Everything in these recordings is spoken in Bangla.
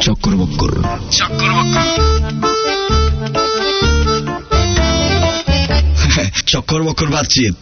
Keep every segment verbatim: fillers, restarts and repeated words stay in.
চক্কর বক্কর চক্কর বক্কর চক্কর বক্কর বাতচিত।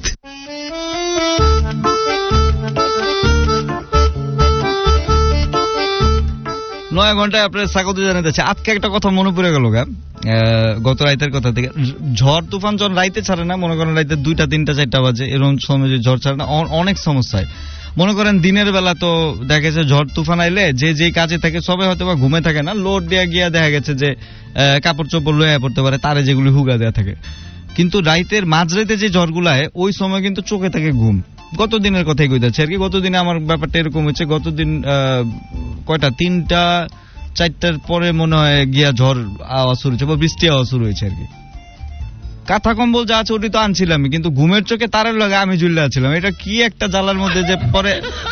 নয় ঘন্টায় আপনার স্বাগত জানাতেছে। আজকে একটা কথা মনে পড়ে গেল গা, গত রাইতের কথা থেকে। ঝড় তুফান যখন রাইতে ছাড়ে না, মনে করেন রাইতে দুইটা তিনটা চারটা বাজে, এরকম সময় যে ঝড় ছাড়ে না, অনেক সমস্যায়। মনে করেন দিনের বেলা তো দেখা গেছে ঝড় তুফান আইলে যে যে কাজে থাকে সবাই হয়তো বা ঘুমে থাকে না, লোড দেওয়া গিয়া দেখা গেছে যে কাপড় চোপড় লইয়া পড়তে পারে, তারে যেগুলি হুগা দেওয়া থাকে। কিন্তু রাইতের মাঝরাইতে যে ঝড়গুলায় ওই সময় কিন্তু চোখে থাকে ঘুম। গত দিনের কথাই কইতাছে আর কি। গতদিনে আমার ব্যাপারটা এরকম হচ্ছে, গতদিন কয়টা তিনটা চারটার পরে মনে হয় গিয়া ঝড় আওয়াজ শুরু হয়েছে বা বৃষ্টি আওয়াজ শুরু হয়েছে আর কি। কাঁথা কম্বল যা আছে ওটি তো আনছিলামই, কিন্তু ঘুমের চোখে তারের লগে আমি ঝুলে আছিলাম। এটা কি একটা জ্বালার মধ্যে যে পরে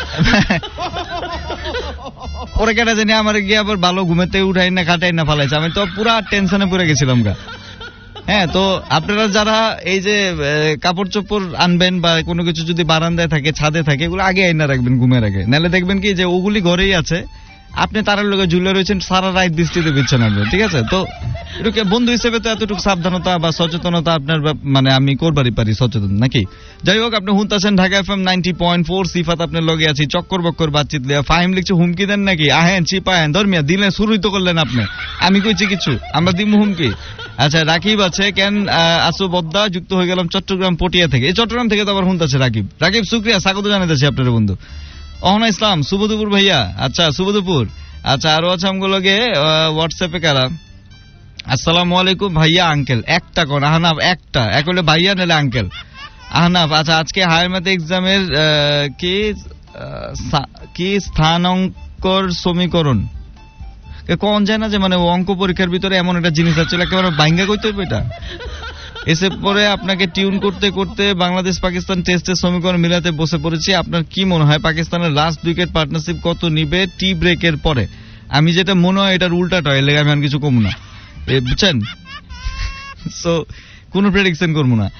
পরে কেটা জানি আমার গিয়ে আবার ভালো ঘুমেতে উঠাই না খাটাই না ফালাইছে। আমি তো পুরা টেনশনে পড়ে গেছিলাম গা। হ্যাঁ, তো আপনারা যারা এই যে কাপড় চোপড় আনবেন বা কোনো কিছু যদি বারান্দায় থাকে ছাদে থাকে, এগুলো আগে আইনা রাখবেন ঘুমের আগে। নাহলে দেখবেন কি যে ওগুলি ঘরেই আছে, আপনি তারের লোকে ঝুলে রয়েছেন, সারা রাত বৃষ্টিতে বিচ্ছেন আসবেন। ঠিক আছে, তো এটুকু বন্ধু হিসেবে তো এতটুকু সাবধানতা বা সচেতনতা আপনার মানে আমি করবারই পারি সচেতন নাকি। যাই হোক, আপনি শুনতেছেন Dhaka F M ninety point four. সিফাত আপনার লগে আছি, চক্কর বক্কর বাতচিত লিয়া। ফাহিম লিখছে হুমকি দেন নাকি, আহেন চিপায়েন ধর্মিয়া দিলে শুরুই তো করলেন আপনি। আমি কইছি কিছু, আমরা দিমু হুমকি। আচ্ছা, রাকিব আছে কেন আসু বদ্দা যুক্ত হয়ে গেলাম চট্টগ্রাম পটিয়া থেকে। এই চট্টগ্রাম থেকে তো আবার শুনতেছে রাকিব। রাকিব শুক্রিয়া, স্বাগত জানাতেছি আপনার বন্ধু। অহনা ইসলাম শুভ দুপুর ভাইয়া। আচ্ছা, শুভ দুপুর। আচ্ছা, আরো আছে আমগুলোকে হোয়াটসঅ্যাপে কারা। আসসালামু আলাইকুম ভাইয়া আঙ্কেল। একটা কোন আহনাফ, একটা এক হলে ভাইয়া নাহলে আঙ্কেল আহনাফ। আচ্ছা, আজকে হায়ার ম্যাথ এক্সামের কি কি স্থানাঙ্কর সমীকরণ কোন যায় না যে মানে অঙ্ক পরীক্ষার ভিতরে এমন একটা জিনিস আছে একেবারে বাইঙ্গা কইতে হবে এটা। এসে পরে আপনাকে টিউন করতে করতে বাংলাদেশ পাকিস্তান টেস্টের সমীকরণ মিলাতে বসে পড়েছি। আপনার কি মনে হয় পাকিস্তানের লাস্ট উইকেট পার্টনারশিপ কত নিবে টি ব্রেকের পরে? আমি যেটা মনে হয় এটার উল্টাটা, এর লেগে আমি আর কিছু কমু না, বুঝছেন? সো কোনো প্রেডিকশন করবো না।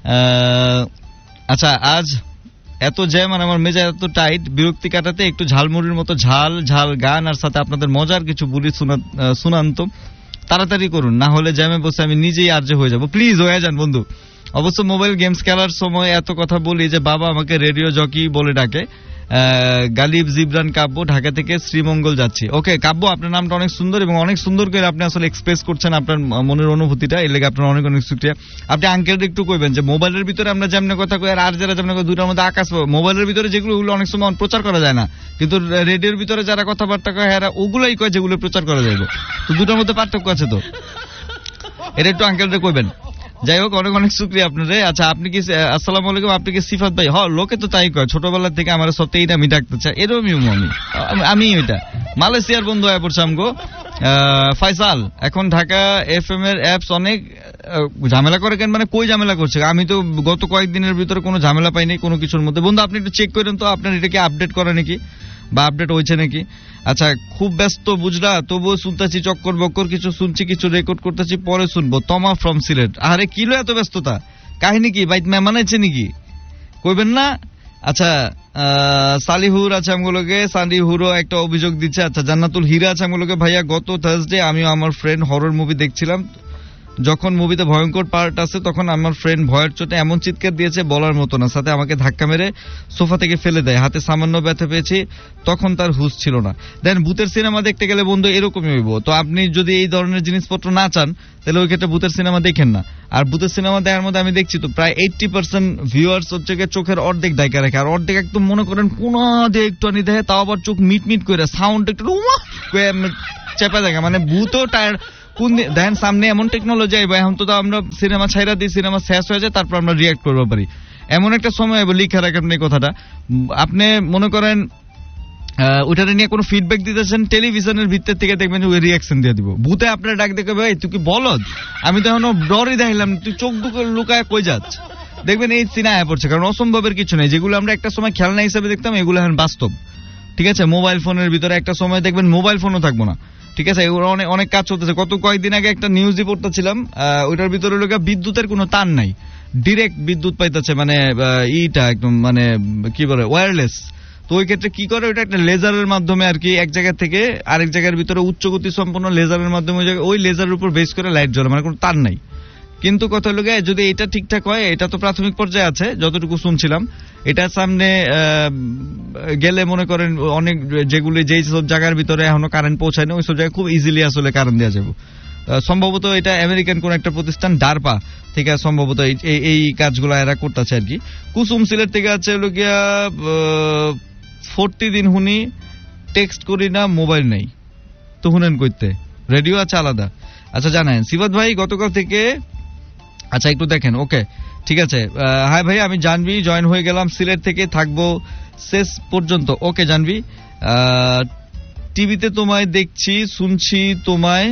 আচ্ছা, আজ এত জ্যাম আর আমার মেজাজ এত টাইট, বিরক্তি কাটাতে একটু ঝালমুড়ির মতো ঝাল ঝাল গান আর সাথে আপনাদের মজার কিছু বলি শুনান তো। তাড়াতাড়ি করুন, না হলে জ্যামে বসে আমি নিজেই আরজে হয়ে যাব। প্লিজ হয়ে যান বন্ধু। অবশ্য মোবাইল গেমস খেলার সময় এত কথা বলি যে বাবা আমাকে রেডিও জকি বলে ডাকে। গালিব জিবরান কাব্য, ঢাকা থেকে শ্রীমঙ্গল যাচ্ছি। ওকে কাব্য, আপনার নামটা অনেক সুন্দর এবং অনেক সুন্দর করে আপনি আসলে এক্সপ্রেস করছেন আপনার মনের অনুভূতিটা, এর লেগে আপনার অনেক অনেক শুকরিয়া। আপনি আঙ্কেলটা একটু কইবেন যে মোবাইলের ভিতরে আমরা যেমন কথা কই আর যারা যেমন দুটার মধ্যে আকাশ, মোবাইলের ভিতরে যেগুলো ওগুলো অনেক সময় প্রচার করা যায় না, কিন্তু রেডিওর ভিতরে যারা কথাবার্তা কয় হ্যাঁ ওগুলোই কয় যেগুলো প্রচার করা যাবে। তো দুটার মধ্যে পার্থক্য আছে, তো এটা একটু আঙ্কেলটা কইবেন। যাই হোক, অনেক অনেক শুকরিয়া আপনারে। আচ্ছা, আপনি কি আসসালামু আলাইকুম, আপনি কি সিফাত ভাই? হ, লোকে তো তাই কয়, ছোটবেলা থেকে আমার সত্যি এইটা আমি ডাকতে চাই, এরকমই আমি আমি ওইটা মালয়েশিয়ার বন্ধু হয়ে পড়ছে আমগো। ফয়সাল, এখন ঢাকা এফ এম এর অ্যাপস অনেক ঝামেলা করে কেন, মানে কই ঝামেলা করছে? আমি তো গত কয়েকদিনের ভিতরে কোনো ঝামেলা পাইনি কোনো কিছুর মধ্যে। বন্ধু আপনি একটু চেক করেন তো আপনার এটা কি আপডেট করে নাকি বা আপডেট হয়েছে নাকি। আচ্ছা, খুব ব্যস্ত বুঝলা, তবুও শুনতেছি চক্কর বক্কর, কিছু শুনছি কিছু রেকর্ড করতেছি, পরে শুনবো। তমা ফ্রম সিলেট। আরে কিলো এত ব্যস্ততা, কাহিনী কি? বাইক মেহমান আছে নাকি? কইবেন না। আচ্ছা, সালিহুর আছে আমগুলোকে, সালিহুরও একটা অভিযোগ দিচ্ছে। আচ্ছা, জান্নাতুল হীরা আছে আমগুলোকে, ভাইয়া গত থার্সডে আমিও আমার ফ্রেন্ড হরর মুভি দেখছিলাম, যখন মুভিতে ভয়ঙ্কর পার্ট আছে তখন আমার ফ্রেন্ড ভয়ের চোটে এমন চিৎকার দিয়েছে বলার মতো না, সাথে আমাকে ধাক্কা মেরে সোফা থেকে ফেলে দেয়, হাতে সামান্য ব্যথা পেয়েছি, তখন তার হুঁশ ছিল না। দেন ভূতের সিনেমা দেখতে গেলে বন্ধু এরকমই হইব। তো আপনি যদি এই ধরনের জিনিসপত্র না চান তাহলে ওই ক্ষেত্রে ভূতের সিনেমা দেখেন না। আর ভূতের সিনেমা দেখার মধ্যে আমি দেখছি তো প্রায় এইটটি পার্সেন্ট ভিউয়ার্স হচ্ছে চোখের অর্ধেক ডাইকা রাখে, আর অর্ধেক একদম মনে করেন কোন দিয়ে একটু আনি দেখে, তাও আবার চোখ মিট মিট করে সাউন্ড একটু চেপা দেখা, মানে ভূতও টায়ার কোন দেখেন সামনে এমন টেকনোলজি আইবা, এখন তো আমরা সিনেমা ছাইরা দিই, সিনেমা শেষ হয়ে যায়, তারপর আমরা রিয়াক্ট করতে পারি। এমন একটা সময় লিখে রাখেন এই কথাটা। আপনি মনে করেন ওইটা নিয়ে কোনো ফিডব্যাক দিতেছেন, টেলিভিশনের ভিতর থেকে দেখবেন ওই রিয়াকশন দিয়ে দিব। ভূতে আপনার ডাক দেখে ভাই তুই কি বলদ, আমি তো এখনো ডরই দেখাইলাম, তুই চোখ দুটো লুকায় কই যাচ্ছ, দেখবেন এই সিনে আয়া পড়ছে। কারণ অসম্ভবের কিছু নেই, যেগুলো আমরা একটা সময় খেলনা হিসেবে দেখতাম এগুলো এখন বাস্তব। ঠিক আছে, মোবাইল ফোনের ভিতরে একটা সময় দেখবেন মোবাইল ফোনও থাকবো না। ঠিক আছে, অনেক অনেক কাজ চলতেছে। গত কয়েকদিন আগে একটা নিউজ রিপোর্ট ছিলাম, ওইটার ভিতরে লোক বিদ্যুতের কোনো তার নাই, ডিরেক্ট বিদ্যুৎ পাইতেছে, মানে ইটা একদম মানে কি বলে ওয়্যারলেস। তো ওই ক্ষেত্রে কি করে, ওইটা একটা লেজারের মাধ্যমে আর কি এক জায়গা থেকে আরেক জায়গার ভিতরে উচ্চ গতি সম্পন্ন লেজারের মাধ্যমে ওই লেজারের উপর বেস করে লাইট জ্বলে, মানে কোনো তার নাই। কিন্তু কথা হলো গিয়ে যদি এটা ঠিকঠাক হয়, এটা তো প্রাথমিক পর্যায়ে আছে যতটুকু শুনছিলাম, এটা সামনে গেলে মনে করেন অনেক যেগুলি যেই সব জায়গার ভিতরে এখনো কারেন্ট পৌঁছায় না ওই সব জায়গায় খুব ইজিলি আসলে কারেন্ট দেওয়া যাবে। সম্ভবত এটা আমেরিকান কোন একটা প্রতিষ্ঠান ডারপা থেকে সম্ভবত এই কাজগুলো এরা করতেছে আর কি। কুসুম সিলেট থেকে আছে হলো গিয়া ফোরটি দিন হুনি টেক্সট করি না, মোবাইল নেই তো হুনেন কইতে, রেডিও আছে আলাদা। আচ্ছা জানেন সিফাত ভাই গতকাল থেকে, আচ্ছা একটু দেখেন, ওকে ঠিক আছে। হাই ভাই আমি জানবি জয়েন হয়ে গেলাম, সিলেট থেকে থাকবো শেষ পর্যন্ত। ওকে জানবি, টিভিতে তোমায় দেখছি শুনছি, তোমায়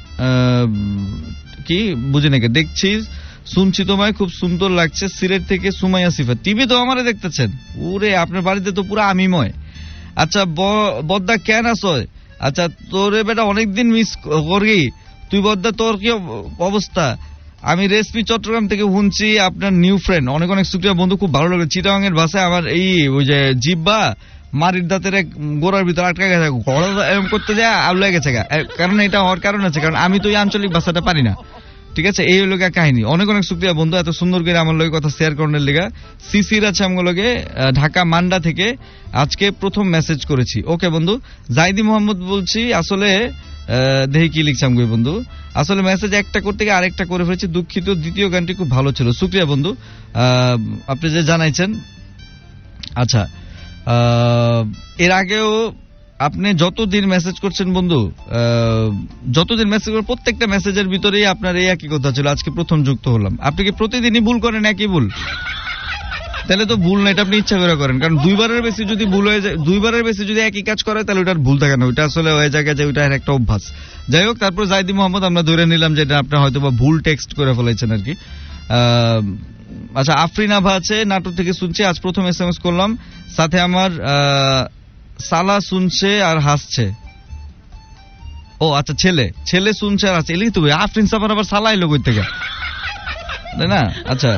কি বুঝি নাকি, দেখছি শুনছি তোমায়, খুব সুন্দর লাগছে, সিলেট থেকে সুমাইয়া সিফাত। টিভি তো আমারে দেখতেছেন, ওরে আপনার বাড়িতে তো পুরো আমিময়। আচ্ছা বদ্দা কেন আসো? আচ্ছা তোরে বেটা অনেকদিন মিস করি, তুই বদ্দা তোর কি অবস্থা? আমি রেসপি চট্টগ্রাম থেকে শুনছি, আপনার নিউ ফ্রেন্ড, অনেক অনেক শুক্রিয়া বন্ধু, খুব ভালো লাগে। চিটাগাং এর ভাষায় আমার এই ওই যে জিব্বা মারির দাঁতের এক গোড়ার ভিতরে আটকা গেছে, ঘোড়া এরকম করতে যায় আউলা গেছে গা, কারণ এটা হওয়ার কারণ আছে, কারণ আমি তো এই আঞ্চলিক ভাষাটা পারি না, ঠিক আছে। এই হলো কাহিনী। অনেক অনেক শুক্রিয়া বন্ধু এত সুন্দর করে আমার লগে কথা শেয়ার করার লেগা। সিসির আছে আমার লগে ঢাকা মান্ডা থেকে, আজকে প্রথম মেসেজ করেছি। ওকে বন্ধু। জাইদি মোহাম্মদ বলছি, আসলে দেখি কি লিখছাম গো বন্ধু, আসলে মেসেজ একটা করতে গিয়ে আরেকটা করে ফেলেছি, দুঃখিত, দ্বিতীয় গানটি খুব ভালো ছিল। শুক্রিয়া বন্ধু আপনি যে জানাইছেন। আচ্ছা এর আগেও আপনি যতদিন মেসেজ করছেন বন্ধু, যতদিন মেসেজ করেন প্রত্যেকটা মেসেজের ভিতরেই আপনার এই একই কথা ছিল, আজকে প্রথম যুক্ত হলাম। আপনি কি প্রতিদিনই ভুল করেন একই ভুল? তাহলে তো ভুল না, এটা আপনি ইচ্ছা করে করেন, কারণ দুইবারের বেশি যদি ভুল হয়ে যায়, দুইবারের বেশি যদি একই কাজ করে তাহলে ওটার ভুল থাকে না, ওইটা আসলে হয়ে যায় যে ওইটার একটা অভ্যাস। যাই হোক, তারপর জাইদি মোহাম্মদ আমরা ধরে নিলাম যে এটা আপনার হয়তো বা ভুল টেক্সট করে ফেলাইছেন আর কি। আচ্ছা আফরিন আভা আছে নাটোর থেকে, শুনছি আজ প্রথম এস এম এস করলাম, সাথে আমার সালা শুনছে আর হাসছে। ও আচ্ছা ছেলে ছেলে শুনছে আর হাসছে, এলেই তো আফরিন সাফার আবার সালা এলো কই থেকে, তাই না? আচ্ছা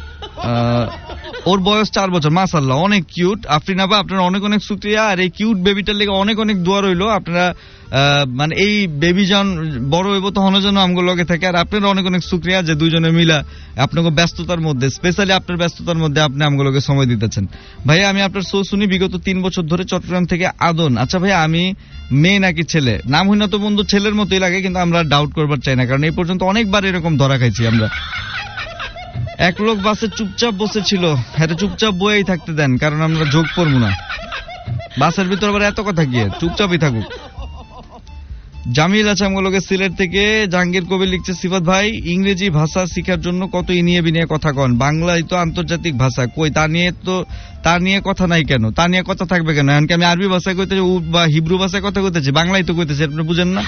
ওর বয়স চার বছর, মাশাআল্লাহ অনেক কিউট। আফরিন আবা আপনার অনেক অনেক শুকরিয়া, আর এই কিউট বেবিটার লেগে অনেক অনেক দোয়া রইলো। আপনারা মানে এই বেবি যখন বড় হইব তখন যেন আমগুলো লগে থাকে, আর আপনার অনেক অনেক শুকরিয়া যে দুইজনে মিলা আপনাকে ব্যস্ততার মধ্যে, স্পেশালি আপনার ব্যস্ততার মধ্যে আপনি আমগুলোকে সময় দিতেছেন। ভাইয়া আমি আপনার শো শুনি বিগত তিন বছর ধরে, চট্টগ্রাম থেকে আদন। আচ্ছা ভাইয়া আমি মেয়ে নাকি ছেলে? নাম হই না তো বন্ধু, ছেলের মতোই লাগে, কিন্তু আমরা ডাউট করবার চাই না, কারণ এই পর্যন্ত অনেকবার এরকম ধরা খাইছি আমরা। এক লোক বাসে চুপচাপ বসেছিল, হ্যাঁ চুপচাপ বয়েই থাকতে দেন, কারণ আমরা যোগ করবো না বাসের ভিতর, আবার এত কথা গিয়ে চুপচাপই থাকুক। জামিল আছে আমগুলোকে সিলেট থেকে, জাহাঙ্গীর কবি লিখছে, সিফাত ভাই ইংরেজি ভাষা শিখার জন্য কত ইনিয়ে বিনিয়ে কথা কন, বাংলাই তো আন্তর্জাতিক ভাষা, কই তা নিয়ে তো তা নিয়ে কথা নাই কেন? তা নিয়ে কথা থাকবে কেন? এমনকি আমি আরবি ভাষায় কইতেছি বা হিব্রু ভাষায় কথা কইতেছি, বাংলাই তো কইতেছি, আপনি বুঝেন না?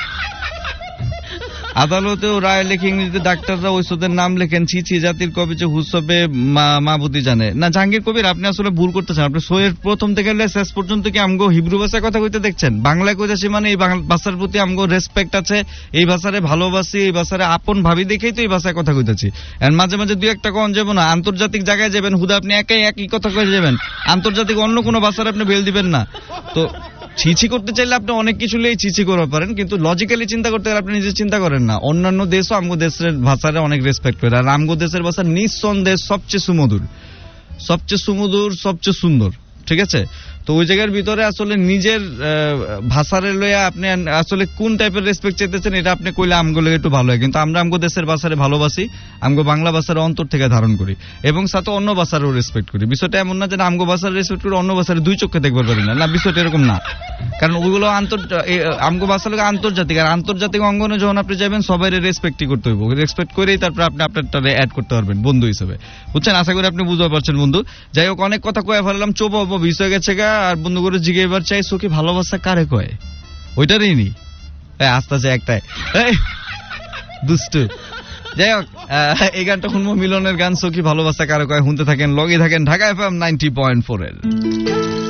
আদালতেও রায় লেখে ইংরেজিতে, ডাক্তাররা ঔষধের নাম লেখেন, ছি ছি জাতির কবি যে হুসবে মাবুদি জানে না। জাহাঙ্গীর কবির আপনি আসলে ভুল করতেছেন, আপনি শোয়ের প্রথম থেকে শেষ পর্যন্ত কি আমগো হিব্রু ভাষায় কথা কইতে দেখছেন? বাংলায় কইতেছি মানে এই ভাষার প্রতি আমগো রেসপেক্ট আছে, এই ভাষারে ভালোবাসি, এই ভাষারে আপন ভাবি দেখেই তো এই ভাষায় কথা কইতেছি। আর মাঝে মাঝে দুই একটা কন যাবো না, আন্তর্জাতিক জায়গায় যাবেন হুদা আপনি একাই একই কথা কয়ে যাবেন, আন্তর্জাতিক অন্য কোনো ভাষার আপনি বেল দিবেন না। তো ছিছি করতে চাইলে আপনি অনেক কিছু নিয়ে ছিছি করতে পারেন, কিন্তু লজিক্যালি চিন্তা করতে গেলে আপনি নিজে চিন্তা করেন না। অন্যান্য দেশও আমগো দেশের ভাষারে অনেক রেসপেক্ট করে, আর আমগো দেশের ভাষা নিঃসন্দেহে সবচেয়ে সুমধুর, সবচেয়ে সুমধুর, সবচেয়ে সুন্দর, ঠিক আছে? তো ওই জায়গার ভিতরে আসলে নিজের ভাষারে লইয়া আপনি আসলে কোন টাইপের রেসপেক্ট চাইতেছেন এটা আপনি কইলে আমগুলো একটু ভালো হয়, কিন্তু আমরা আমগো দেশের ভাষারে ভালোবাসি, আমগো বাংলা ভাষার অন্তর থেকে ধারণ করি, এবং সাথে অন্য ভাষারও রেসপেক্ট করি। বিষয়টা এমন না যে আমগো ভাষার রেসপেক্ট করি অন্য ভাষার দুই চোখে দেখবার পারি না, না বিষয়টা এরকম না, কারণ ওইগুলো আন্তর আমগো ভাষা লোক আন্তর্জাতিক, আর আন্তর্জাতিক অঙ্গনে যখন আপনি যাবেন সবাই রেসপেক্টই করতে হইব, রেসপেক্ট করেই তারপর আপনি আপনারটা অ্যাড করতে পারবেন বন্ধু হিসেবে, বুঝছেন? আশা করি আপনি বুঝতে পারছেন বন্ধু। যাই হোক অনেক কথা কয়ে ফেললাম, চোপ বিষয় গেছে গা, আর বন্ধু করে জিগে এবার চাই সখী ভালোবাসা কারে কয়, ওইটারই নি আস্তে আস্তে একটাই দুষ্টু। যাই হোক এই গানটা শুনবো, মিলনের গান সখী ভালোবাসা কারে কয়, শুনতে থাকেন, লগে থাকেন Dhaka FM ninety point four এর।